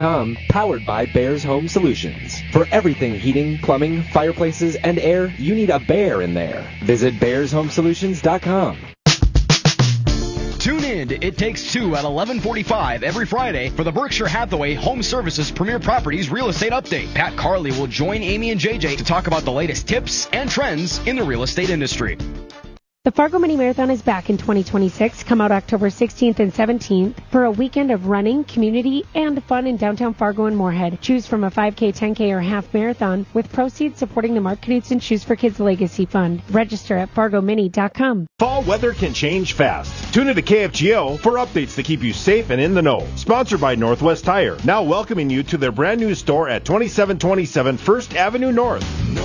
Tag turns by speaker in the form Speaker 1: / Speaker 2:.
Speaker 1: Powered by Bears Home Solutions. For everything heating, plumbing, fireplaces, and air, you need a bear in there. Visit bearshomesolutions.com.
Speaker 2: Tune in to It Takes Two at 11:45 every Friday for the Berkshire Hathaway Home Services Premier Properties Real Estate Update. Pat Carley will join Amy and JJ to talk about the latest tips and trends in the real estate industry.
Speaker 3: The Fargo Mini Marathon is back in 2026. Come out October 16th and 17th for a weekend of running, community, and fun in downtown Fargo and Moorhead. Choose from a 5K, 10K, or half marathon with proceeds supporting the Mark Knudsen Shoes for Kids Legacy Fund. Register at fargomini.com.
Speaker 4: Fall weather can change fast. Tune into KFGO for updates to keep you safe and in the know. Sponsored by Northwest Tire. Now welcoming you to their brand new store at 2727 First Avenue North.